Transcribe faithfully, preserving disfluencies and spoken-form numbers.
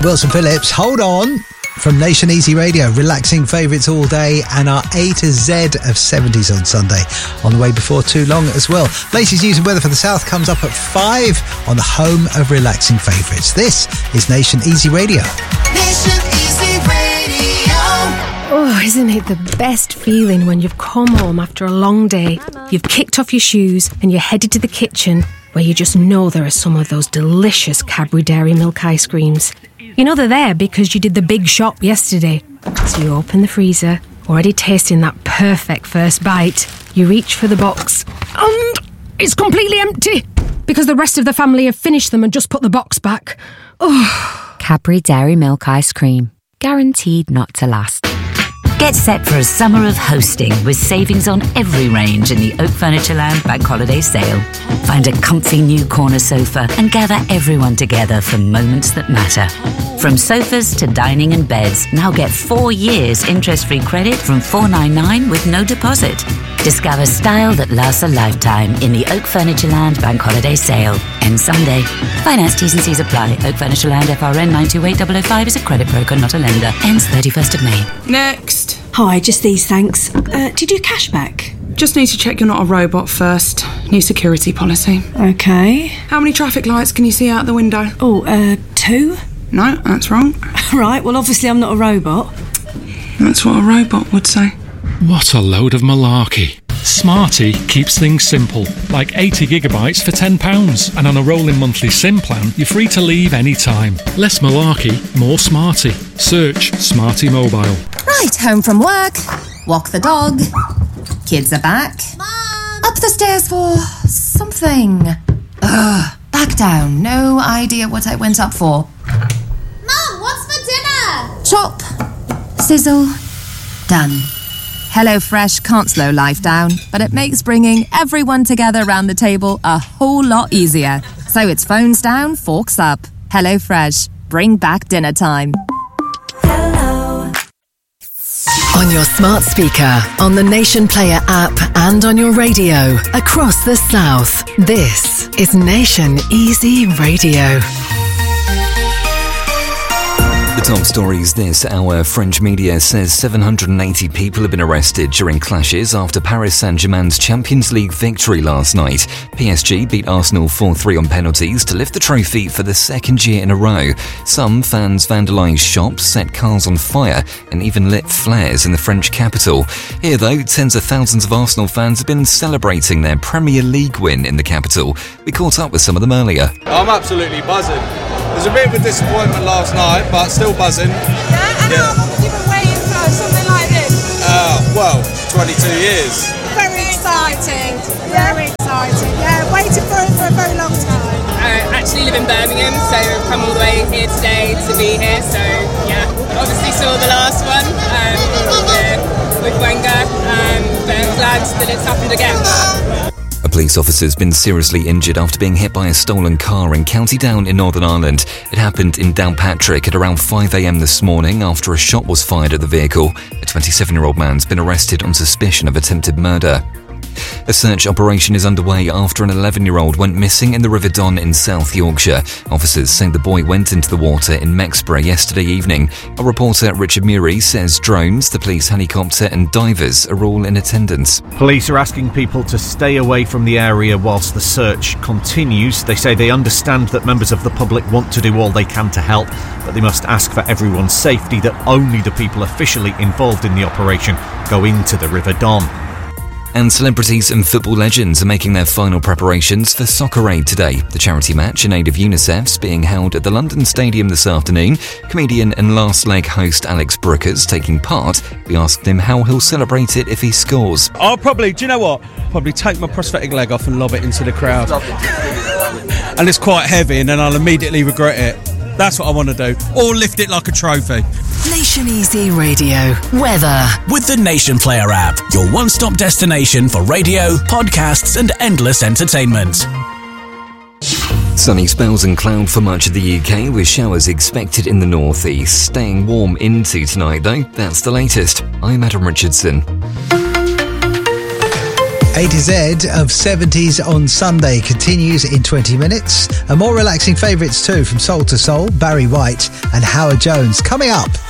Wilson Phillips, Hold On, from Nation Easy Radio. Relaxing favourites all day, and our A to Z of seventies on Sunday on the way before too long as well. Latest news and weather for the south comes up at five on the home of relaxing favourites. This is Nation Easy Radio. Nation Easy Radio. Oh, isn't it the best feeling when you've come home after a long day, you've kicked off your shoes and you're headed to the kitchen where you just know there are some of those delicious Cadbury Dairy Milk ice creams. You know they're there because you did the big shop yesterday. So you open the freezer, already tasting that perfect first bite. You reach for the box and it's completely empty because the rest of the family have finished them and just put the box back. Oh. Cadbury Dairy Milk ice cream. Guaranteed not to last. Get set for a summer of hosting with savings on every range in the Oak Furnitureland Bank Holiday Sale. Find a comfy new corner sofa and gather everyone together for moments that matter. From sofas to dining and beds, now get four years interest-free credit from four ninety-nine with no deposit. Discover style that lasts a lifetime in the Oak Furnitureland Bank Holiday Sale. End Sunday. Finance T's and C's apply. Oak Furnitureland F R N nine two eight zero zero five is a credit broker, not a lender. Ends thirty-first of May. Next. Hi, just these, thanks. Uh, did you cash back? Just need to check you're not a robot first. New security policy. Okay. How many traffic lights can you see out the window? Oh, uh, two? No, that's wrong. Right, well, obviously I'm not a robot. That's what a robot would say. What a load of malarkey. Smarty keeps things simple, like eighty gigabytes for ten pounds, and on a rolling monthly SIM plan, you're free to leave any time. Less malarkey, more Smarty. Search Smarty Mobile. Right, home from work, walk the dog, kids are back, Mom. Up the stairs for something. Ugh, back down, no idea what I went up for. Mum, what's for dinner? Chop, sizzle, done. HelloFresh can't slow life down, but it makes bringing everyone together around the table a whole lot easier. So it's phones down, forks up. HelloFresh, bring back dinner time. Hello. On your smart speaker, on the Nation Player app, and on your radio across the South. This is Nation Easy Radio. The top stories this hour. French media says seven hundred eighty people have been arrested during clashes after Paris Saint-Germain's Champions League victory last night. P S G beat Arsenal four three on penalties to lift the trophy for the second year in a row. Some fans vandalised shops, set cars on fire, and even lit flares in the French capital. Here, though, tens of thousands of Arsenal fans have been celebrating their Premier League win in the capital. We caught up with some of them earlier. I'm absolutely buzzing. It was a bit of a disappointment last night, but still buzzing. Yeah, and yeah. How long have you been waiting for something like this? Uh, well, twenty-two years. Very exciting, very exciting. Yeah, waited for it for a very long time. I actually live in Birmingham, so I've come all the way here today to be here. So yeah, obviously saw the last one um, with, with Wenger, um, but I'm glad that it's happened again. A police officer's been seriously injured after being hit by a stolen car in County Down in Northern Ireland. It happened in Downpatrick at around five a.m. this morning after a shot was fired at the vehicle. A twenty-seven-year-old man's been arrested on suspicion of attempted murder. A search operation is underway after an eleven-year-old went missing in the River Don in South Yorkshire. Officers say the boy went into the water in Mexborough yesterday evening. Our reporter Richard Murray says drones, the police helicopter and divers are all in attendance. Police are asking people to stay away from the area whilst the search continues. They say they understand that members of the public want to do all they can to help, but they must ask for everyone's safety that only the people officially involved in the operation go into the River Don. And celebrities and football legends are making their final preparations for Soccer Aid today. The charity match in aid of UNICEF's being held at the London Stadium this afternoon. Comedian and Last Leg host Alex Brooker's taking part. We asked him how he'll celebrate it if he scores. I'll probably, do you know what? Probably take my prosthetic leg off and lob it into the crowd. And it's quite heavy and then I'll immediately regret it. That's what I want to do. Or lift it like a trophy. Nation Easy Radio. Weather. With the Nation Player app, your one-stop destination for radio, podcasts and endless entertainment. Sunny spells and cloud for much of the U K, with showers expected in the northeast. Staying warm into tonight, though. That's the latest. I'm Adam Richardson. A to Z of seventies on Sunday continues in twenty minutes. And more relaxing favourites too, from Soul to Soul, Barry White and Howard Jones. Coming up